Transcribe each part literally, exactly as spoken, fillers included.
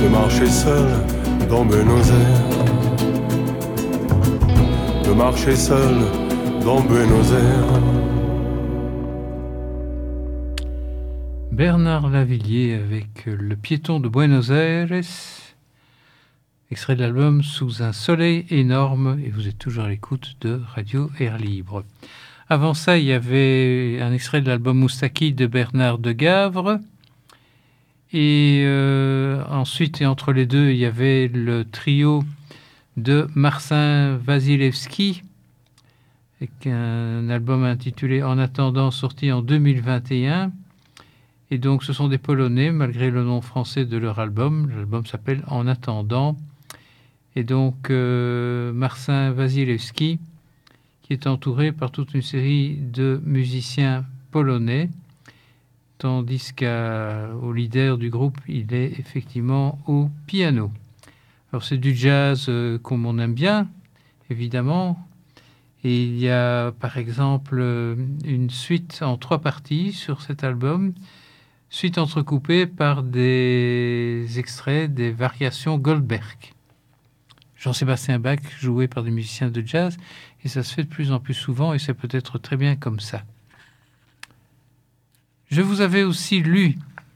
de marcher seul dans Buenos Aires, de marcher seul dans Buenos Aires. Bernard Lavilliers avec Le piéton de Buenos Aires, extrait de l'album Sous un soleil énorme, et vous êtes toujours à l'écoute de Radio Air Libre. Avant ça, il y avait un extrait de l'album Moustaki de Bernard de Gavre, et euh, ensuite, et entre les deux, il y avait le trio de Marcin Vasilevski, avec un album intitulé En attendant, sorti en deux mille vingt et un. Et donc, ce sont des Polonais, malgré le nom français de leur album. L'album s'appelle En attendant. Et donc, euh, Marcin Vasilevski, qui est entouré par toute une série de musiciens polonais, tandis qu'au leader du groupe, il est effectivement au piano. Alors, c'est du jazz euh, comme on aime bien, évidemment. Et il y a, par exemple, une suite en trois parties sur cet album, suite entrecoupée par des extraits des variations Goldberg. Jean-Sébastien Bach joué par des musiciens de jazz, et ça se fait de plus en plus souvent, et c'est peut-être très bien comme ça. Je vous avais aussi lu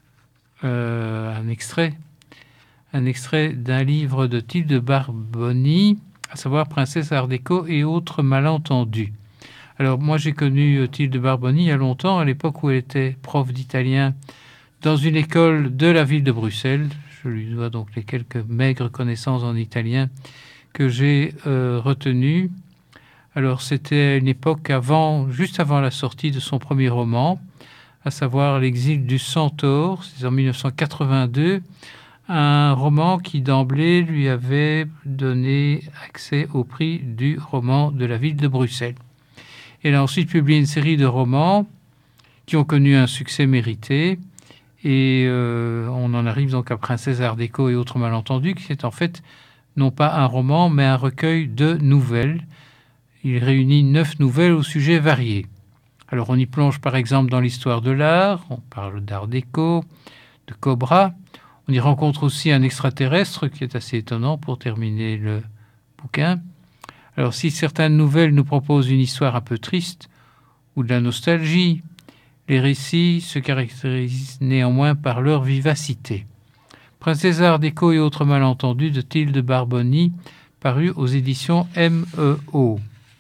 euh, un extrait, un extrait d'un livre de Tilde Barboni, à savoir Princesse Art déco et autres malentendus. Alors moi j'ai connu Tilde Barboni il y a longtemps, à l'époque où elle était prof d'italien dans une école de la ville de Bruxelles. Je lui dois donc les quelques maigres connaissances en italien que j'ai euh, retenues. Alors c'était à une époque avant, juste avant la sortie de son premier roman, à savoir L'exil du centaure, c'est en mille neuf cent quatre-vingt-deux, un roman qui d'emblée lui avait donné accès au prix du roman de la ville de Bruxelles. Elle a ensuite publié une série de romans qui ont connu un succès mérité, et euh, on en arrive donc à Princesse Art déco et autres malentendus, qui est en fait non pas un roman, mais un recueil de nouvelles. Il réunit neuf nouvelles aux sujets variés. Alors on y plonge par exemple dans l'histoire de l'art, on parle d'art déco, de Cobra, on y rencontre aussi un extraterrestre qui est assez étonnant pour terminer le bouquin. Alors si certaines nouvelles nous proposent une histoire un peu triste ou de la nostalgie, les récits se caractérisent néanmoins par leur vivacité. Princesse Art déco et autres malentendus de Tilde Barboni, paru aux éditions M E O.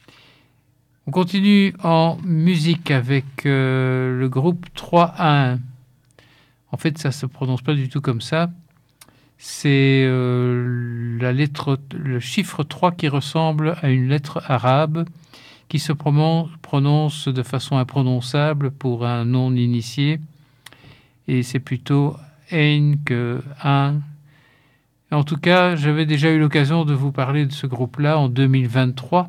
On continue en musique avec euh, le groupe trois un. En fait, ça ne se prononce pas du tout comme ça. C'est euh, la lettre, le chiffre trois qui ressemble à une lettre arabe qui se prononce de façon imprononçable pour un non-initié. Et c'est plutôt Ein que un. En tout cas, j'avais déjà eu l'occasion de vous parler de ce groupe-là en deux mille vingt-trois,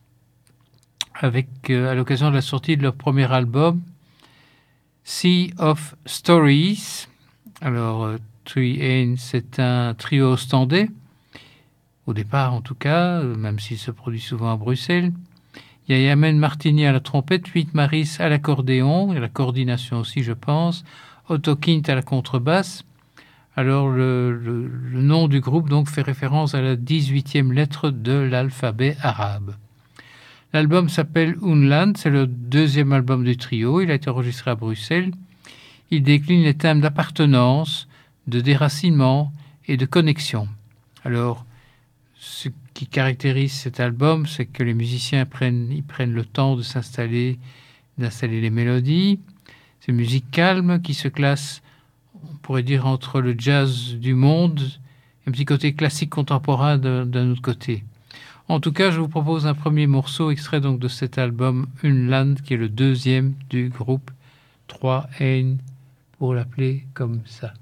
avec, euh, à l'occasion de la sortie de leur premier album, Sea of Stories. Alors, euh, Three Ein, c'est un trio ostendais, au départ en tout cas, euh, même s'il se produit souvent à Bruxelles. Il y a Yamen Martini à la trompette, Huit Maris à l'accordéon, et la coordination aussi, je pense, Otto Kint à la contrebasse. Alors, le, le, le nom du groupe donc fait référence à la dix-huitième lettre de l'alphabet arabe. L'album s'appelle Unland, c'est le deuxième album du trio, il a été enregistré à Bruxelles. Il décline les thèmes d'appartenance, de déracinement et de connexion. Alors, ce qui caractérise cet album, c'est que les musiciens prennent, ils prennent le temps de s'installer, d'installer les mélodies. C'est une musique calme qui se classe, on pourrait dire, entre le jazz du monde et un petit côté classique contemporain de, d'un autre côté. En tout cas, je vous propose un premier morceau extrait donc de cet album Unland, qui est le deuxième du groupe trois Ein, pour l'appeler comme ça.